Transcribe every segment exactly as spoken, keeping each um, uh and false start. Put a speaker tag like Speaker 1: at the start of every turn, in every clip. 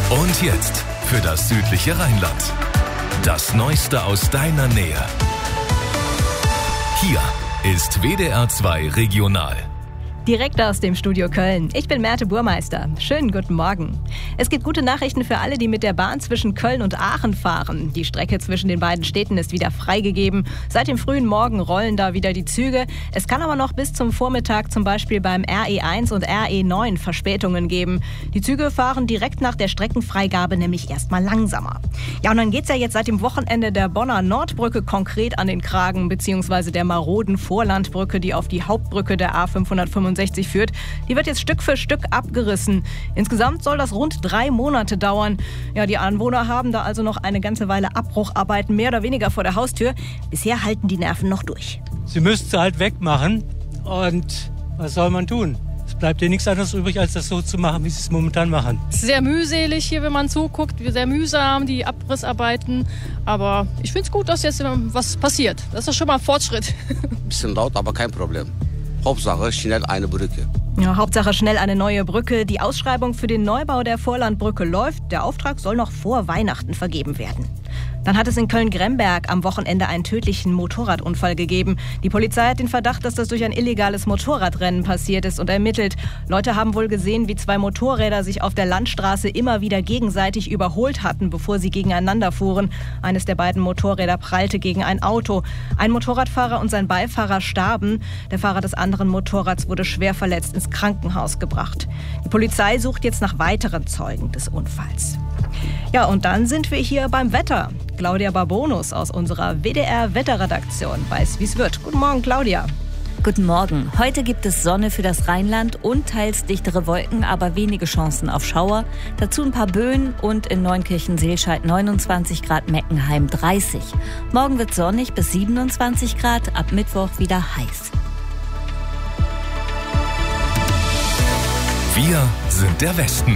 Speaker 1: Und jetzt für das südliche Rheinland. Das Neueste aus deiner Nähe. Hier ist W D R zwei Regional.
Speaker 2: Direkt aus dem Studio Köln. Ich bin Merte Burmeister. Schönen guten Morgen. Es gibt gute Nachrichten für alle, die mit der Bahn zwischen Köln und Aachen fahren. Die Strecke zwischen den beiden Städten ist wieder freigegeben. Seit dem frühen Morgen rollen da wieder die Züge. Es kann aber noch bis zum Vormittag zum Beispiel beim R E eins und R E neun Verspätungen geben. Die Züge fahren direkt nach der Streckenfreigabe nämlich erstmal langsamer. Ja, und dann geht's ja jetzt seit dem Wochenende der Bonner Nordbrücke konkret an den Kragen, beziehungsweise der maroden Vorlandbrücke, die auf die Hauptbrücke der A fünfhundertfünfundsechzig führt. Die wird jetzt Stück für Stück abgerissen. Insgesamt soll das rund drei Monate dauern. Ja, die Anwohner haben da also noch eine ganze Weile Abbrucharbeiten mehr oder weniger vor der Haustür. Bisher halten die Nerven noch durch.
Speaker 3: Sie müssten sie halt wegmachen. Und was soll man tun? Es bleibt ja nichts anderes übrig, als das so zu machen, wie sie es momentan machen.
Speaker 4: Es ist sehr mühselig hier, wenn man zuguckt. Sehr mühsam, die Abrissarbeiten. Aber ich finde es gut, dass jetzt was passiert. Das ist schon mal ein Fortschritt.
Speaker 5: Ein bisschen laut, aber kein Problem. Hauptsache schnell eine Brücke.
Speaker 2: Ja, Hauptsache schnell eine neue Brücke. Die Ausschreibung für den Neubau der Vorlandbrücke läuft. Der Auftrag soll noch vor Weihnachten vergeben werden. Dann hat es in Köln-Gremberg am Wochenende einen tödlichen Motorradunfall gegeben. Die Polizei hat den Verdacht, dass das durch ein illegales Motorradrennen passiert ist und ermittelt. Leute haben wohl gesehen, wie zwei Motorräder sich auf der Landstraße immer wieder gegenseitig überholt hatten, bevor sie gegeneinander fuhren. Eines der beiden Motorräder prallte gegen ein Auto. Ein Motorradfahrer und sein Beifahrer starben. Der Fahrer des anderen Motorrads wurde schwer verletzt ins Krankenhaus gebracht. Die Polizei sucht jetzt nach weiteren Zeugen des Unfalls. Ja, und dann sind wir hier beim Wetter. Claudia Barbonus aus unserer W D R-Wetterredaktion weiß, wie es wird. Guten Morgen, Claudia.
Speaker 6: Guten Morgen. Heute gibt es Sonne für das Rheinland und teils dichtere Wolken, aber wenige Chancen auf Schauer. Dazu ein paar Böen und in Neunkirchen-Seelscheid neunundzwanzig Grad, Meckenheim dreißig. Morgen wird sonnig bis siebenundzwanzig Grad, ab Mittwoch wieder heiß.
Speaker 1: Wir sind der Westen.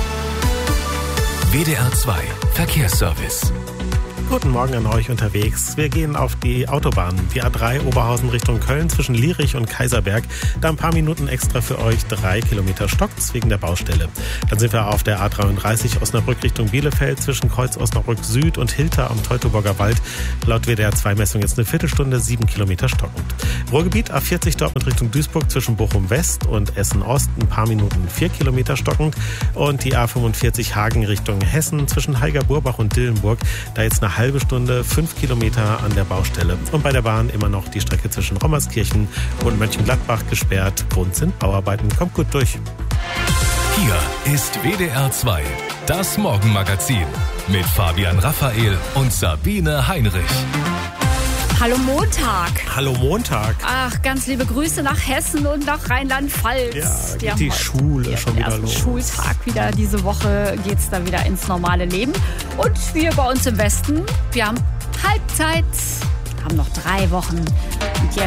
Speaker 1: W D R zwei Verkehrsservice.
Speaker 7: Guten Morgen an euch unterwegs. Wir gehen auf die Autobahn, die A drei Oberhausen Richtung Köln zwischen Lierich und Kaiserberg. Da ein paar Minuten extra für euch, drei Kilometer stockt's wegen der Baustelle. Dann sind wir auf der A dreiunddreißig Osnabrück Richtung Bielefeld zwischen Kreuz Osnabrück Süd und Hilter am Teutoburger Wald. Laut W D R zwei Messung jetzt eine Viertelstunde, sieben Kilometer stockend. Ruhrgebiet A vierzig Dortmund Richtung Duisburg zwischen Bochum West und Essen Ost ein paar Minuten, vier Kilometer stockend. Und die A fünfundvierzig Hagen Richtung Hessen zwischen Heiger-Burbach und Dillenburg. Da jetzt eine halbe Stunde, fünf Kilometer an der Baustelle. Und bei der Bahn immer noch die Strecke zwischen Rommerskirchen und Mönchengladbach gesperrt. Grund sind Bauarbeiten. Kommt gut durch.
Speaker 1: Hier ist W D R zwei, das Morgenmagazin mit Fabian Raphael und Sabine Heinrich.
Speaker 8: Hallo Montag.
Speaker 7: Hallo Montag.
Speaker 8: Ach, ganz liebe Grüße nach Hessen und nach Rheinland-Pfalz.
Speaker 7: Ja,
Speaker 8: die
Speaker 7: geht die Schule schon wieder los.
Speaker 8: Schultag wieder. Diese Woche geht's da wieder ins normale Leben. Und wir bei uns im Westen, wir haben Halbzeit, haben noch drei Wochen. Und